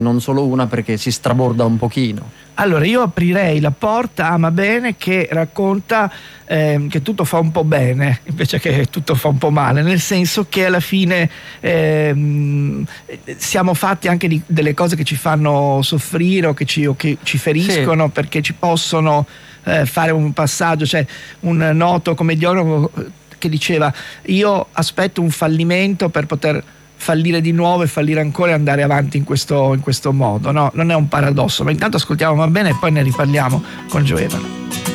non solo una, perché si straborda un pochino. Allora io aprirei La porta ama bene, che racconta che tutto fa un po' bene invece che tutto fa un po' male, nel senso che alla fine siamo fatti anche di delle cose che ci fanno soffrire o che ci feriscono, sì, perché ci possono fare un passaggio. C'è un noto commediologo che diceva: io aspetto un fallimento per poter fallire di nuovo e fallire ancora e andare avanti in questo modo, no? Non è un paradosso, ma intanto ascoltiamo Va bene e poi ne riparliamo con Gioevano.